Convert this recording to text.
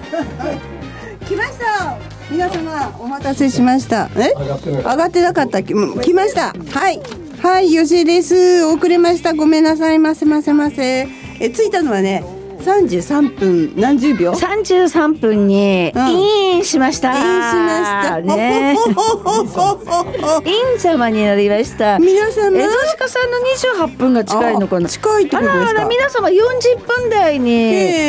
来ました。皆様お待たせしました。上がってなかった。来ました。はいはい、吉井です。遅れました。ごめんなさいませ。着いたのはね。33分何十秒 33分にインしました。ね。イン様になりました。 皆様エゾシカさんの28分が近いのかな。 近いってことですか。 あら皆様40分台に